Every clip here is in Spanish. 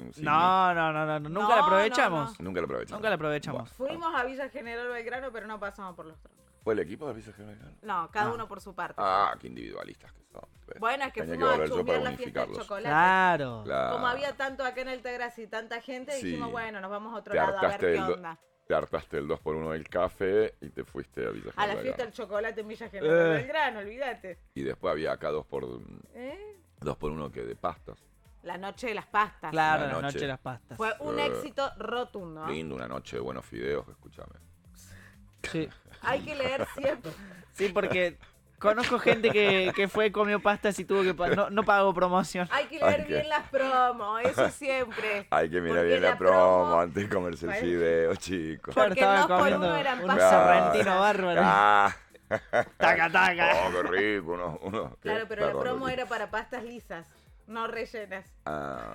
Sí, No, nunca la aprovechamos. Nunca lo aprovechamos. Nunca la aprovechamos. Fuimos a Villa General Belgrano, pero no pasamos por los troncos. ¿Fue el equipo de Villa General? No, cada uno por su parte. Ah, qué individualistas que son. Bueno, es que Tenía fuimos a volver yo chumbear para la fiesta del unificarlos. chocolate. Claro. Como había tanto acá en Altagracia y tanta gente, Sí. dijimos, bueno, nos vamos a otro Te lado a ver hartaste qué del do- onda. Te hartaste el 2x1 del café y te fuiste a Villa A General la fiesta del Belgrano. chocolate en Villa General Belgrano, olvídate. Y después había acá 2 ¿Eh? por 1 que de pastas. La noche de las pastas. Claro, La la noche. noche de las pastas. Fue un éxito rotundo. Lindo, una noche de buenos fideos, escúchame. Sí. Hay que leer siempre. Sí, porque conozco gente que fue, comió pastas y tuvo que no pagó promoción. Hay que leer Hay que- bien las promos, eso siempre. Hay que mirar Porque bien la la promo promo- antes de comerse el Bueno. fideo, chicos. Claro, Porque estaba el 2 por comiendo 1 eran un pastas. sorrentino bárbaro. Ah, Taca, taca. oh, qué rico. Uno, ¿qué? Claro, pero la Perdón, promo Luqui. era para pastas lisas, no rellenas. Ah.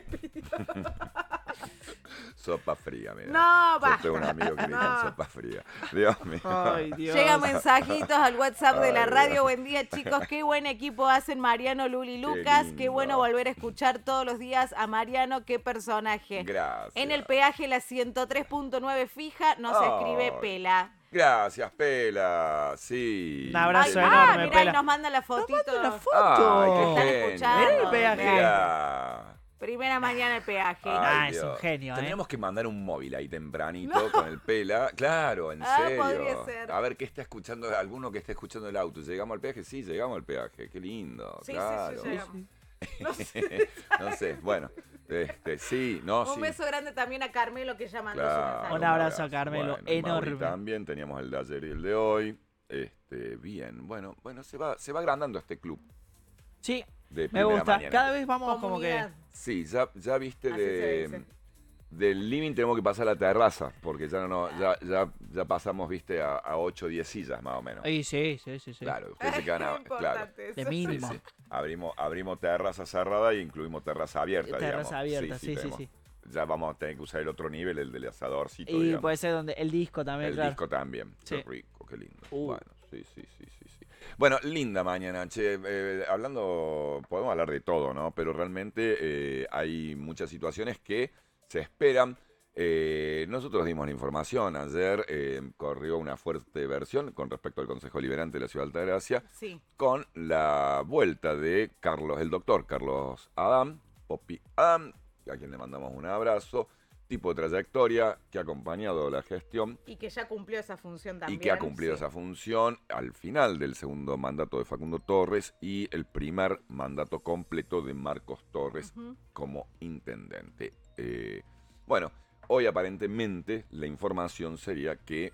Sopa fría, mira. No, Yo tengo un basta. amigo que le No. dice sopa fría. Dios mío. Ay, Dios. Llegan mensajitos al WhatsApp de la Ay, radio. Dios. Buen día, chicos. Qué buen equipo hacen Mariano, Luli y Lucas. Qué lindo. bueno volver a escuchar todos los días a Mariano. Qué personaje. Gracias. En el peaje la 103.9 fija no se escribe Ay. pela. Gracias, Pela. Sí. Un abrazo Qué enorme, lindo. mirá, y Pela. nos manda la fotito. Una Ay, foto. qué Están genio. escuchando. Mirá el peaje. Mirá. Primera mañana el peaje. Ay, es un Dios. genio, Tendríamos que mandar un móvil ahí tempranito No. con el Pela. Claro, en Ah, serio. podría ser. A ver qué está escuchando, alguno que esté escuchando el auto. ¿Llegamos al peaje? Sí, llegamos al peaje. Qué lindo. Sí, claro. sí, llegamos. No sé, bueno. Sí, no, Un sí. beso grande también a Carmelo que ya mandó su Claro, mensaje. Un abrazo a Carmelo, Bueno, y Mauri enorme. también, teníamos el de ayer y el de hoy. Bien, bueno, se va agrandando este club Sí, de me primera gusta. mañana. Cada vez vamos como que... Comunidad. Sí, ya viste Así se dice. del living tenemos que pasar a la terraza, porque ya pasamos, viste, a 8 o 10 sillas más o menos. Ay, sí. Claro, ustedes se quedan Es importante De eso. mínimo. Sí. Abrimos terraza cerrada e incluimos terraza abierta, Terraza digamos. abierta, sí. tenemos. Ya vamos a tener que usar el otro nivel, el del asadorcito, Y digamos. puede ser donde el disco también, El claro. disco también. Sí. Qué rico, qué lindo. Uh. Bueno, sí. Bueno, linda mañana, che. Podemos hablar de todo, ¿no? Pero realmente hay muchas situaciones que se esperan. Nosotros dimos la información. Ayer corrió una fuerte versión con respecto al Consejo Liberante de la Ciudad de Altagracia Sí. con la vuelta de el doctor Carlos Adam, Popi Adam, a quien le mandamos un abrazo. Tipo de trayectoria que ha acompañado la gestión Y que ya cumplió esa función también. y que ha cumplido sí. esa función al final del segundo mandato de Facundo Torres y el primer mandato completo de Marcos Torres Ujú. como intendente. Bueno, hoy aparentemente la información sería que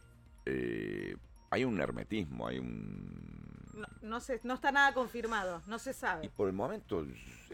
hay un hermetismo, hay un... No sé, no está nada confirmado, no se Y sabe. por el momento,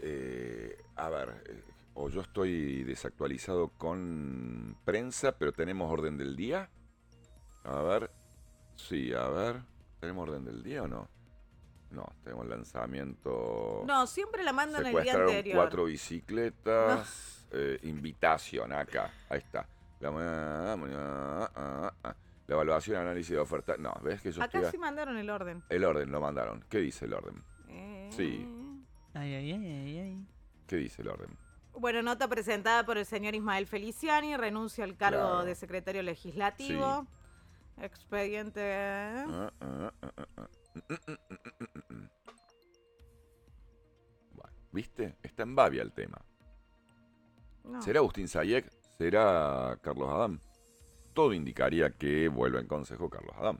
o yo estoy desactualizado con prensa, pero tenemos orden del día. A ver, ¿tenemos orden del día o no? No, tenemos lanzamiento. No, siempre la mandan el día Secuestraron anterior. 4 bicicletas. Invitación, acá. Ahí está. La evaluación y análisis de oferta. No, ¿ves que yo Acá estoy sí mandaron el orden. El orden lo mandaron. ¿Qué dice el orden? Sí. Ay. ¿Qué dice el orden? Bueno, nota presentada por el señor Ismael Feliciani, renuncia al cargo Claro. de secretario legislativo. Expediente. Bueno, ¿viste? Está en Bavia el tema. No. ¿Será Agustín Sayek? ¿Será Carlos Adam? Todo indicaría que vuelve en consejo Carlos Adam.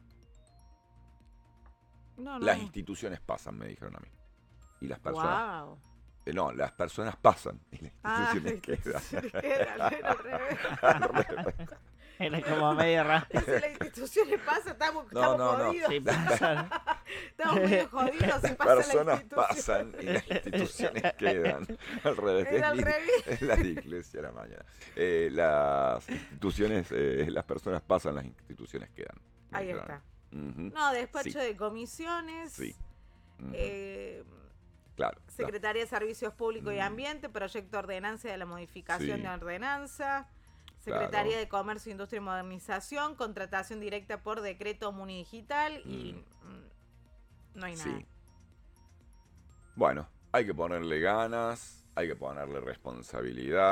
No. Las instituciones pasan, me dijeron a mí. Y las personas... Wow. No, las personas pasan y las Ah, instituciones quedan. quedan, al revés. Al revés. Era como medio raro. Dice, las instituciones pasan, estamos No. jodidos. Sí, pasa. Estamos medio jodidos y Las pasa la personas institución. pasan y las instituciones quedan. Al revés. Era al revés. Es la iglesia a la mañana. Las instituciones, las personas pasan, las instituciones quedan. me Ahí dijeron. está. Ujú. No, despacho Sí. de comisiones. Sí. Ujú. Claro. Secretaría de Servicios Públicos y Mm. Ambiente, proyecto de ordenanza de la modificación Sí. de ordenanza. Secretaría Claro. de Comercio, Industria y Modernización, contratación directa por decreto Munidigital y no hay nada. Sí. Bueno, hay que ponerle ganas, hay que ponerle responsabilidad.